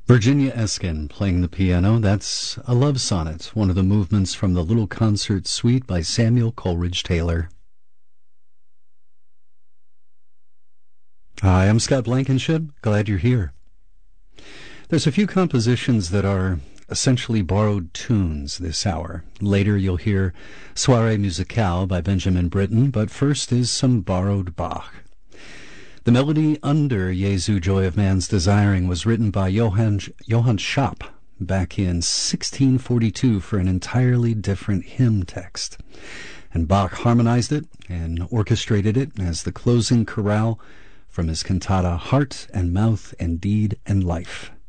Virginia Eskin playing the piano. That's a love sonnet, one of the movements from the Little Concert Suite by Samuel Coleridge Taylor. Hi, I'm Scott Blankenship. Glad you're here. There's a few compositions that are essentially borrowed tunes this hour. Later you'll hear Soirée Musicale by Benjamin Britten, but first is some borrowed Bach. The melody under Jesu, Joy of Man's Desiring was written by Johann Schaap back in 1642 for an entirely different hymn text. And Bach harmonized it and orchestrated it as the closing chorale from his cantata Heart and Mouth and Deed and Life.